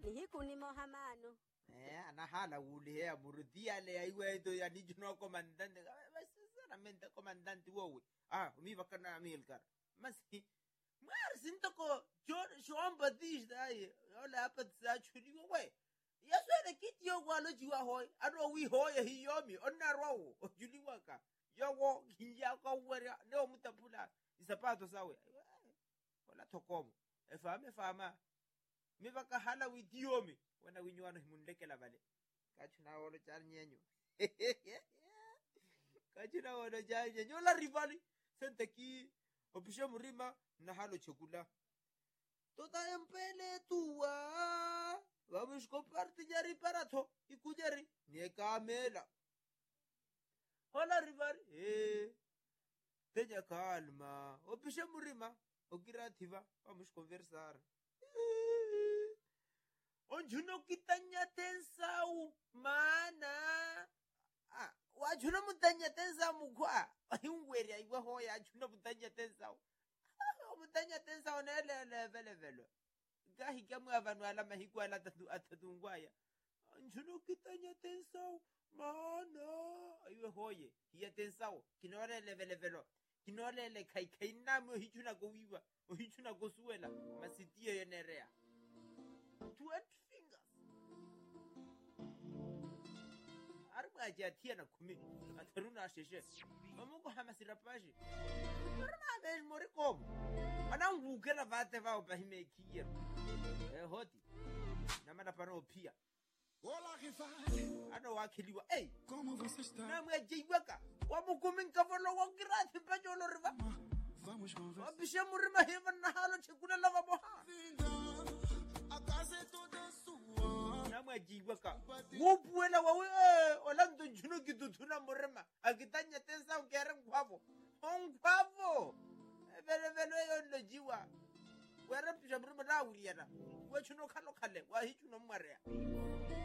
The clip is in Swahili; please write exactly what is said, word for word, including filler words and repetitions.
Ni hiku ni mohamano. Eh, anahala ule ya murudia le aiwe to ya ni juno comandante. Sinceramente comandante wowe. Ah, mi bakana Amilcar. Masi Mar sintoko Joan Batista ai. Ola hapa tsachuli we. Yaswele kiti yo gwalo jiwa hoy. Ano wi hoy hiyomi onarwo ojuliwaka. Yowo kinja kwa wera leo mutapula isapato sawe. Wala tokomo. Efame fama. Mi baka hala widiomi wana winywana himundekela vale. Kachuna wolo chal nyenyo. Kachuna wolo chal nyenyo la rivali. Sente ki opisha murima na halo chekula. Tota empele tuwa. Vamos comparti jari parato. Ikujari. Nye kamela. Hola rivali. Eh. Teja calma. Opisha murima. Okirativa. Vamos conversar. Onjuno kitanya tensau mana ah wajuno mutanya tensau kwa hiungweri aiwa hoya ajuno mutanya tensau mutanya tensau nele vele vele gahi kama avanu ala mahikwa ala tatu atadungwaya onjuno kitanya tensau mana aiwa hoye hiya tensau kinore vele vele kinore le kai kai namo hichuna go wiwa hichuna go suela masitie yenerea twenty fingers. Arma jatia na kumi. Ataruna sheshe. Mamungu hamasira pashi. Arma mesh mori como. Ana ngukela vate va upahime kier. Eh hoti. Namana pano pia. Olá, rival. Ano wakiliwa. Hey. Como você está? Namwe jiwaka. Wamukumin kavalo wakirati pajolo riva. Vamos conversar. Wabisha murima heva na halo chekuna lava moha. A casa é toda sua. Namwe jiwaka. Wopuela wawe olando juno kitutuna murima. Akitanya tensa ukere ngwavo. Ngwavo. Vele vele yondo jiwa. Wera pisha murima na uliana. Wechuno kalo kale. Wahichu no mwarea.